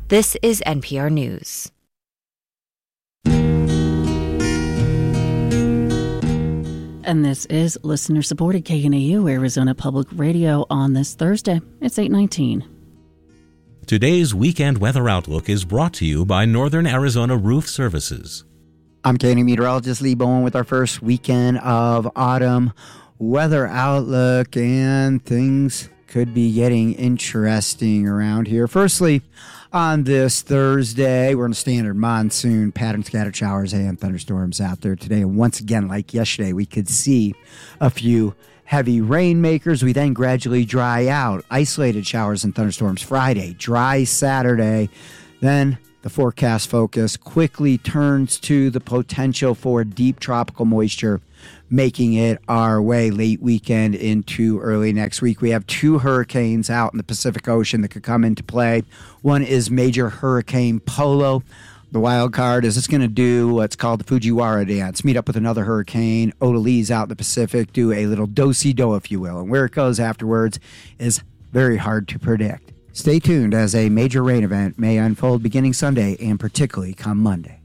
This is NPR News. And this is listener-supported KNAU Arizona Public Radio on this Thursday. It's 8:19. Today's weekend weather outlook is brought to you by Northern Arizona Roof Services. I'm KNAU meteorologist Lee Bowen with our first weekend of autumn weather outlook, and things could be getting interesting around here. Firstly, on this Thursday, we're in a standard monsoon pattern, scattered showers and thunderstorms out there today. And once again, like yesterday, we could see a few heavy rainmakers. We then gradually dry out. Isolated showers and thunderstorms Friday, dry Saturday. Then the forecast focus quickly turns to the potential for deep tropical moisture, making it our way late weekend into early next week. We have two hurricanes out in the Pacific Ocean that could come into play. One is Major Hurricane Polo. The wild card is it's going to do what's called the Fujiwara dance, meet up with another hurricane, Odalise out in the Pacific, do a little do-si-do, if you will. And where it goes afterwards is very hard to predict. Stay tuned as a major rain event may unfold beginning Sunday and particularly come Monday.